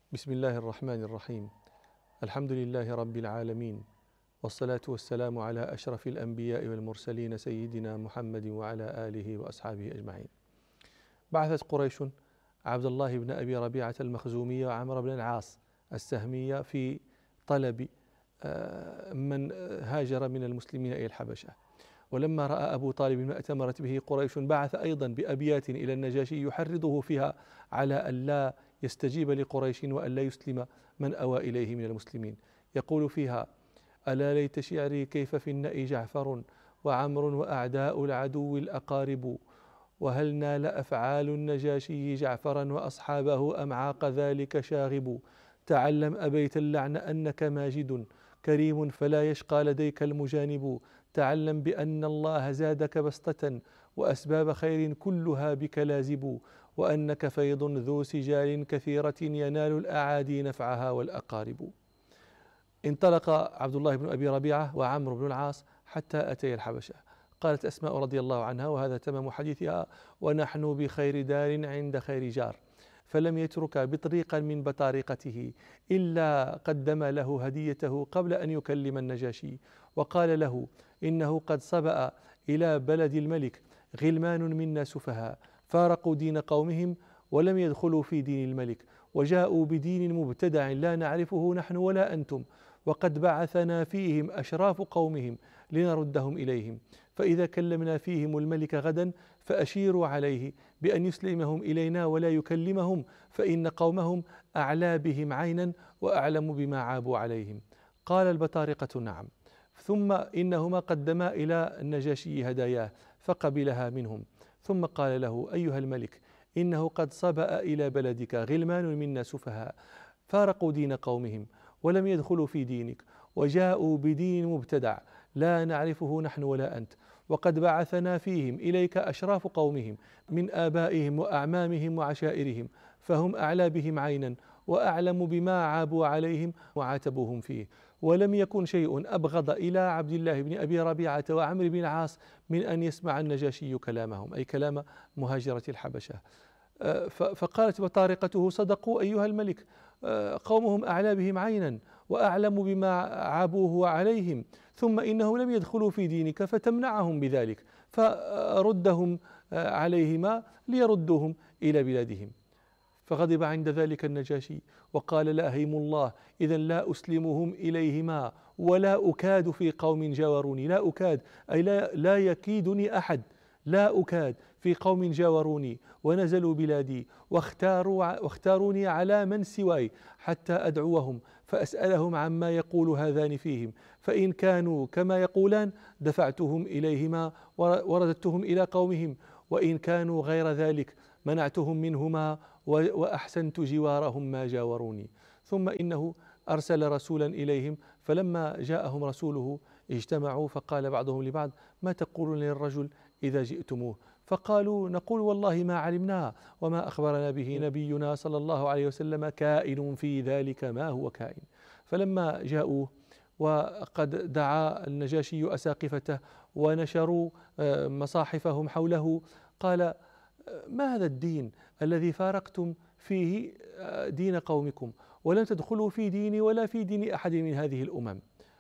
بسم الله الرحمن الرحيم. الحمد لله رب العالمين، والصلاة والسلام على أشرف الأنبياء والمرسلين سيدنا محمد وعلى آله وأصحابه أجمعين. بعثت قريش عبد الله بن أبي ربيعة المخزومي وعمرو بن العاص السهمي في طلب من هاجر من المسلمين إلى الحبشة. ولما رأى أبو طالب ما أتمرت به قريش بعث أيضا بأبيات إلى النجاشي يحرضه فيها على أن لا يستجيب لقريش وأن لا يسلم من أوى إليه من المسلمين. يقول فيها: ألا ليت شعري كيف في النأي جعفر وعمر وأعداء العدو الأقارب، وهل نال أفعال النجاشي جعفرا وأصحابه أم عاق ذلك شاغب. تعلم أبيت اللعن أنك ماجد كريم فلا يشقى لديك المجانب. تعلم بأن الله زادك بسطة وأسباب خير كلها بك لازب، وأنك فيض ذو سجال كثيرة ينال الأعادي نفعها والأقارب. انطلق عبد الله بن أبي ربيعة وعمرو بن العاص حتى أتي الحبشة. قالت أسماء رضي الله عنها، وهذا تمام حديثها: ونحن بخير دار عند خير جار. فلم يترك بطريقا من بطارقته إلا قدم له هديته قبل أن يكلم النجاشي، وقال له: إنه قد صبأ إلى بلد الملك غلمان منا سفهاء فارقوا دين قومهم ولم يدخلوا في دين الملك، وجاءوا بدين مبتدع لا نعرفه نحن ولا أنتم، وقد بعثنا فيهم أشراف قومهم لنردهم إليهم، فإذا كلمنا فيهم الملك غدا فأشيروا عليه بأن يسلمهم إلينا ولا يكلمهم، فإن قومهم أعلى بهم عينا وأعلم بما عابوا عليهم. قال البطارقة: نعم. ثم إنهما قدما إلى النجاشي هداياه فقبلها منهم، ثم قال له: أيها الملك، إنه قد صبأ إلى بلدك غلمان منا سفهاء فارقوا دين قومهم ولم يدخلوا في دينك، وجاءوا بدين مبتدع لا نعرفه نحن ولا أنت، وقد بعثنا فيهم إليك أشراف قومهم من آبائهم وأعمامهم وعشائرهم، فهم أعلى بهم عينا وأعلم بما عابوا عليهم وعاتبوهم فيه، ولم يكن شيء أبغض إلى عبد الله بن أبي ربيعة وعمرو بن العاص من أن يسمع النجاشي كلامهم، أي كلام مهاجرة الحبشة. فقالت بطارقته: صدقوا أيها الملك، قومهم أعلى بهم عينا وأعلم بما عابوه عليهم، ثم إنهم لم يدخلوا في دينك فتمنعهم بذلك، فردهم عليهما ليردوهم إلى بلادهم. فغضب عند ذلك النجاشي وقال: لا هيم الله، إذا لا أسلمهم إليهما ولا أكاد في قوم جاوروني. لا أكاد أي لا يكيدني أحد، لا أكاد في قوم جاوروني ونزلوا بلادي واختاروني على من سواي حتى أدعوهم فأسألهم عما يقول هذان فيهم، فإن كانوا كما يقولان دفعتهم إليهما ورددتهم إلى قومهم، وإن كانوا غير ذلك منعتهم منهما وأحسنت جوارهم ما جاوروني. ثم إنه أرسل رسولا إليهم، فلما جاءهم رسوله اجتمعوا فقال بعضهم لبعض: ما تقولون للرجل إذا جئتموه؟ فقالوا: نقول والله ما علمنا وما أخبرنا به نبينا صلى الله عليه وسلم كائن في ذلك ما هو كائن. فلما جاءوا وقد دعا النجاشي أساقفته ونشروا مصاحفهم حوله، قال: ما هذا الدين الذي فارقتم فيه دين قومكم ولم تدخلوا في ديني ولا في دين أحد من هذه الأمم؟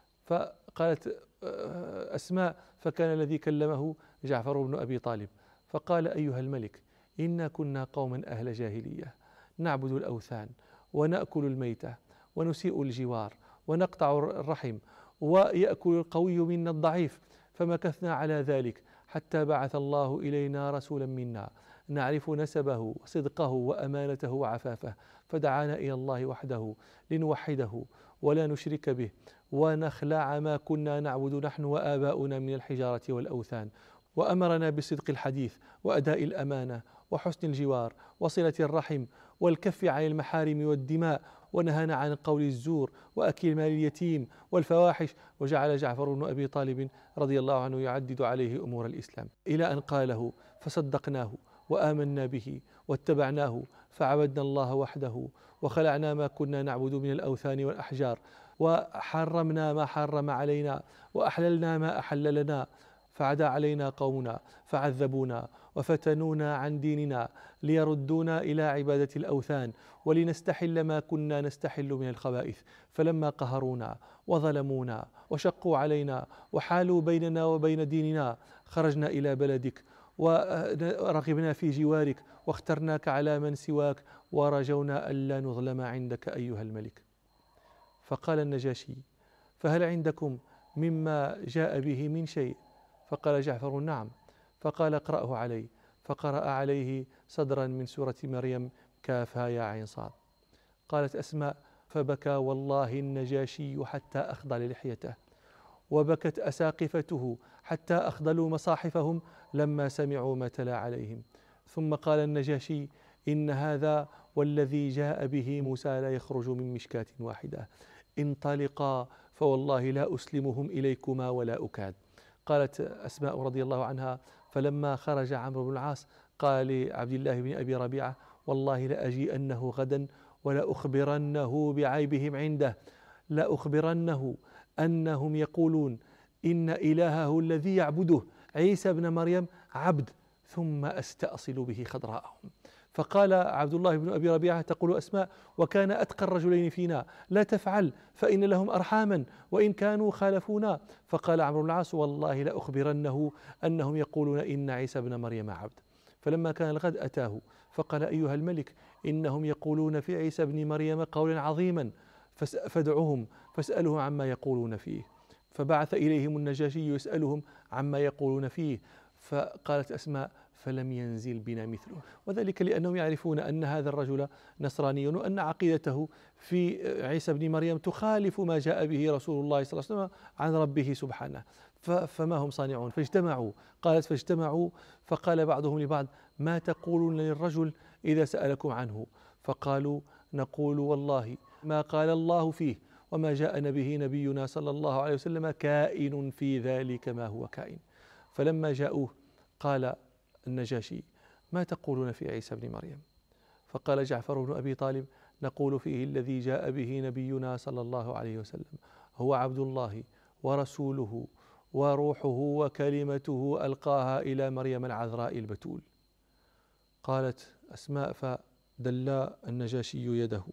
فقالت أسماء: فكان الذي كلمه جعفر بن أبي طالب، فقال: أيها الملك، إنا كنا قوما أهل جاهلية نعبد الأوثان ونأكل الميتة ونسيء الجوار ونقطع الرحم ويأكل القوي منا الضعيف، فمكثنا على ذلك حتى بعث الله إلينا رسولا منا نعرف نسبه وصدقه وأمانته وعفافه، فدعانا إلى الله وحده لنوحده ولا نشرك به ونخلع ما كنا نعبد نحن وآباؤنا من الحجارة والأوثان، وأمرنا بصدق الحديث وأداء الأمانة وحسن الجوار وصلة الرحم والكف عن المحارم والدماء، ونهانا عن قول الزور وأكل مال اليتيم والفواحش. وجعل جعفر بن أبي طالب رضي الله عنه يعدد عليه أمور الإسلام إلى أن قاله، فصدقناه وآمنا به واتبعناه، فعبدنا الله وحده وخلعنا ما كنا نعبد من الأوثان والأحجار، وحرمنا ما حرم علينا وأحللنا ما أحل لنا، فعدا علينا قومنا فعذبونا وفتنونا عن ديننا ليردونا إلى عبادة الأوثان ولنستحل ما كنا نستحل من الخبائث، فلما قهرونا وظلمونا وشقوا علينا وحالوا بيننا وبين ديننا خرجنا إلى بلدك ورغبنا في جوارك واخترناك على من سواك ورجونا ألا نظلم عندك أيها الملك. فقال النجاشي: فهل عندكم مما جاء به من شيء؟ فقال جعفر: نعم. فقال: اقرأه علي. فقرأ عليه صدرا من سورة مريم كافها يا عين صاد. قالت أسماء: فبكى والله النجاشي حتى أخضل لحيته، وبكت أساقفته حتى أخضلوا مصاحفهم لما سمعوا ما تلا عليهم. ثم قال النجاشي: إن هذا والذي جاء به موسى لا يخرج من مشكاة واحدة، انطلقا فوالله لا أسلمهم إليكما ولا أكاد. قالت أسماء رضي الله عنها: فلما خرج عمرو بن العاص قال لعبد الله بن أبي ربيعة: والله لأجيئنه غدا ولأخبرنه بعيبهم عنده، لأخبرنه أنهم يقولون إن إلهه الذي يعبده عيسى بن مريم عبد، ثم أستأصل به خضراءهم. فقال عبد الله بن أبي ربيعة: تقول أسماء: وكان أتقى الرجلين فينا، لا تفعل فإن لهم أرحاما وإن كانوا خالفونا. فقال عمرو بن العاص: والله لأخبرنه أنهم يقولون إن عيسى بن مريم عبد. فلما كان الغد أتاه فقال: أيها الملك، إنهم يقولون في عيسى بن مريم قولا عظيما، فادعهم فاسألهم عما يقولون فيه. فبعث إليهم النجاشي يسألهم عما يقولون فيه. فقالت أسماء: فلم ينزل بنا مثله، وذلك لأنهم يعرفون أن هذا الرجل نصراني وأن عقيدته في عيسى بن مريم تخالف ما جاء به رسول الله صلى الله عليه وسلم عن ربه سبحانه، فما هم صانعون. فاجتمعوا. قالت: فاجتمعوا فقال بعضهم لبعض: ما تقولون للرجل إذا سألكم عنه؟ فقالوا: نقول والله ما قال الله فيه وما جاءنا به نبينا صلى الله عليه وسلم كائن في ذلك ما هو كائن. فلما جاءوه قال النجاشي: ما تقولون في عيسى بن مريم؟ فقال جعفر بن أبي طالب: نقول فيه الذي جاء به نبينا صلى الله عليه وسلم، هو عبد الله ورسوله وروحه وكلمته ألقاها إلى مريم العذراء البتول. قالت أسماء: فدلى النجاشي يده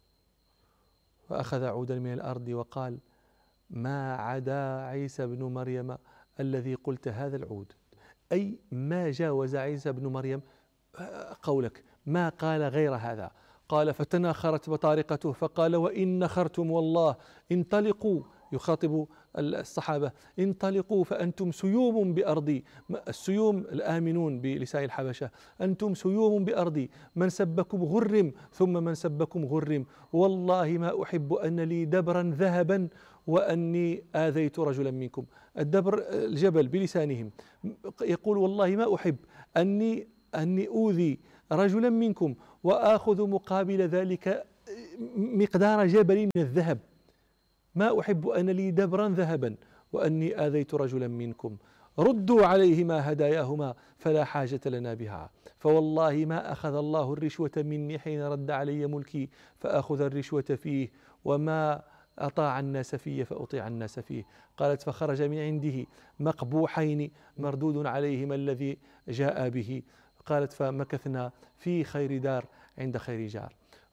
فأخذ عودا من الأرض وقال: ما عدا عيسى بن مريم الذي قلت هذا العود، أي ما جاوز عيسى بن مريم قولك، ما قال غير هذا. قال: فتناخرت بطارقته فقال: وإن نخرتم والله انطلقوا، يخاطب الصحابة: انطلقوا فأنتم سيوم بأرضي. السيوم الآمنون بلسان الحبشة: أنتم سيوم بأرضي، من سبكم غرم ثم من سبكم غرم، والله ما أحب أن لي دبرا ذهبا وأني آذيت رجلا منكم. الدبر الجبل بلسانهم، يقول: والله ما أحب أني أوذي رجلا منكم وآخذ مقابل ذلك مقدار جبل من الذهب، ما أحب أن لي دبرا ذهبا وأني آذيت رجلا منكم، ردوا عليهما هداياهما فلا حاجة لنا بها، فوالله ما أخذ الله الرشوة مني حين رد علي ملكي فأخذ الرشوة فيه، وما أطاع الناس فيه فأطيع الناس فيه. قالت: فخرج من عنده مقبوحين مردود عليهما الذي جاء به. قالت: فمكثنا في خير دار عند خير جار.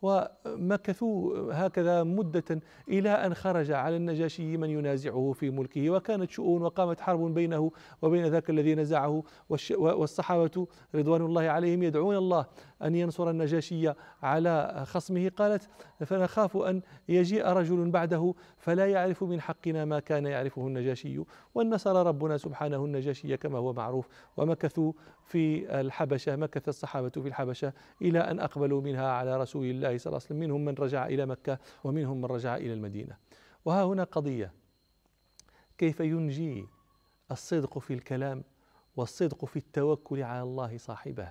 ومكثوا هكذا مدة إلى أن خرج على النجاشي من ينازعه في ملكه، وكانت شؤون وقامت حرب بينه وبين ذاك الذي نزعه، والصحابة رضوان الله عليهم يدعون الله أن ينصر النجاشي على خصمه. قالت: فنخاف أن يجيء رجل بعده فلا يعرف من حقنا ما كان يعرفه النجاشي، والنصر ربنا سبحانه النجاشي كما هو معروف. ومكثوا في الحبشة، مكث الصحابة في الحبشة إلى أن أقبلوا منها على رسول الله صلى الله عليه وسلم، منهم من رجع إلى مكة ومنهم من رجع إلى المدينة. وها هنا قضية: كيف ينجي الصدق في الكلام والصدق في التوكل على الله صاحبه.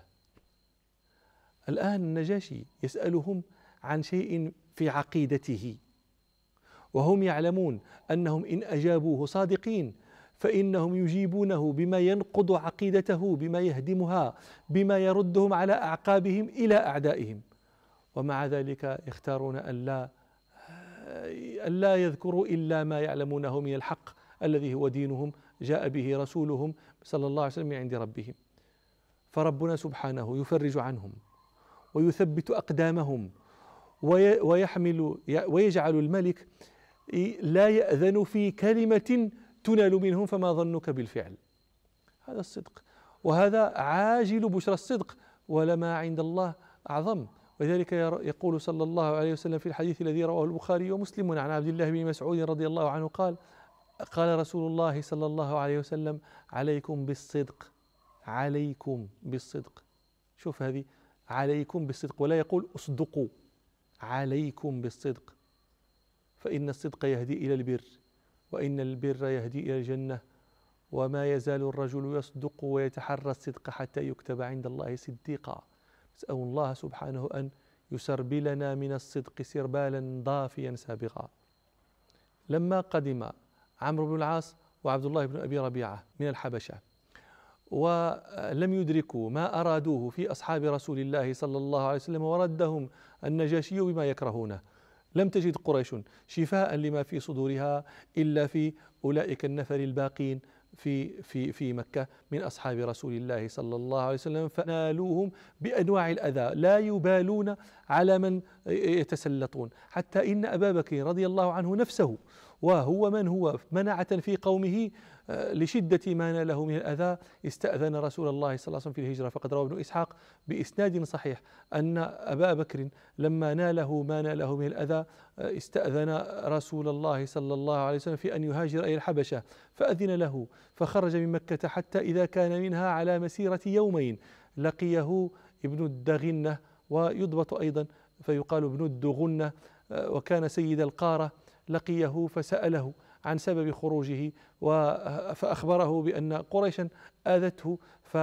الآن النجاشي يسألهم عن شيء في عقيدته، وهم يعلمون أنهم إن أجابوه صادقين فإنهم يجيبونه بما ينقض عقيدته، بما يهدمها، بما يردهم على أعقابهم إلى أعدائهم. ومع ذلك يختارون أن لا يذكروا إلا ما يعلمونه من الحق الذي هو دينهم جاء به رسولهم صلى الله عليه وسلم من عند ربهم. فربنا سبحانه يفرج عنهم ويثبت أقدامهم ويجعل الملك لا يأذن في كلمة تنال منهم، فما ظنك بالفعل. هذا الصدق، وهذا عاجل بشرى الصدق، ولما عند الله أعظم. ولذلك يقول صلى الله عليه وسلم في الحديث الذي رواه البخاري ومسلم عن عبد الله بن مسعود رضي الله عنه قال رسول الله صلى الله عليه وسلم: عليكم بالصدق، عليكم بالصدق. شوف هذه، عليكم بالصدق، ولا يقول اصدقوا، عليكم بالصدق، فإن الصدق يهدي إلى البر، وإن البر يهدي إلى الجنة، وما يزال الرجل يصدق ويتحرى الصدق حتى يكتب عند الله صديقا. نسأل الله سبحانه أن يسربلنا من الصدق سربالا ضافيا سابغا. لما قدم عمرو بن العاص وعبد الله بن أبي ربيعة من الحبشة ولم يدركوا ما أرادوه في أصحاب رسول الله صلى الله عليه وسلم، وردهم النجاشي بما يكرهونه، لم تجد قريش شفاء لما في صدورها إلا في أولئك النفر الباقين في مكة من أصحاب رسول الله صلى الله عليه وسلم، فنالوهم بأنواع الأذى، لا يبالون على من يتسلطون، حتى إن أبا بكر رضي الله عنه نفسه، وهو من هو منعة في قومه لشدة ما ناله من الأذى، استأذن رسول الله صلى الله عليه وسلم في الهجرة. فقد روى ابن إسحاق بإسناد صحيح أن أبا بكر لما ناله ما ناله من الأذى استأذن رسول الله صلى الله عليه وسلم في أن يهاجر إلى الحبشة، فأذن له، فخرج من مكة حتى إذا كان منها على مسيرة يومين لقيه ابن الدغنة، ويضبط أيضا فيقال ابن الدغنة، وكان سيد القارة، لقيه فسأله عن سبب خروجه، فأخبره بأن قريشا آذته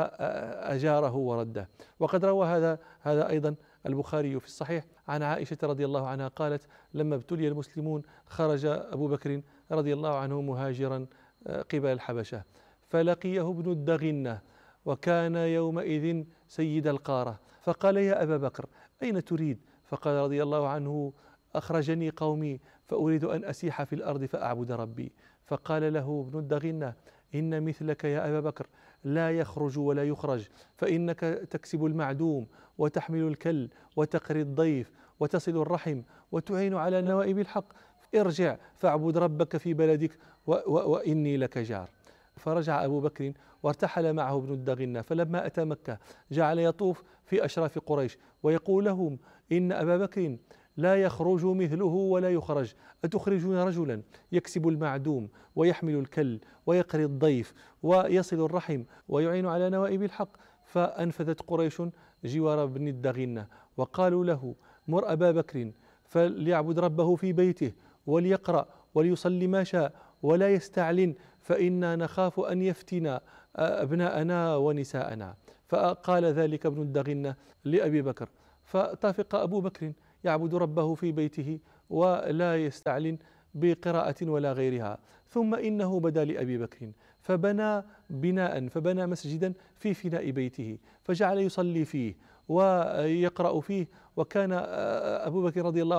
فأجاره ورده. وقد روى هذا أيضا البخاري في الصحيح عن عائشة رضي الله عنها قالت: لما ابتلي المسلمون خرج أبو بكر رضي الله عنه مهاجرا قبل الحبشة، فلقيه ابن الدغنة، وكان يومئذ سيد القارة، فقال: يا أبا بكر أين تريد؟ فقال رضي الله عنه: أخرجني قومي فأريد أن أسيح في الأرض فأعبد ربي. فقال له ابن الدغنة: إن مثلك يا أبا بكر لا يخرج ولا يخرج، فإنك تكسب المعدوم وتحمل الكل وتقري الضيف وتصل الرحم وتعين على نوائب الحق، ارجع فاعبد ربك في بلدك وإني لك جار. فرجع أبو بكر وارتحل معه ابن الدغنة، فلما أتى مكة جعل يطوف في أشراف قريش ويقول لهم: إن أبا بكر لا يخرج مثله ولا يخرج، أتخرجون رجلا يكسب المعدوم ويحمل الكل ويقري الضيف ويصل الرحم ويعين على نوائب الحق؟ فأنفذت قريش جوار ابن الدغنة، وقالوا له: مر أبا بكر فليعبد ربه في بيته وليقرأ وليصلي ما شاء ولا يستعلن، فإنا نخاف أن يفتن أبناءنا ونساءنا. فقال ذلك ابن الدغنة لأبي بكر، فطافق أبو بكر يعبد ربه في بيته ولا يستعلن بقراءة ولا غيرها. ثم إنه بدا لأبي بكر فبنى مسجدا في فناء بيته، فجعل يصلي فيه ويقرأ فيه، وكان أبو بكر رضي الله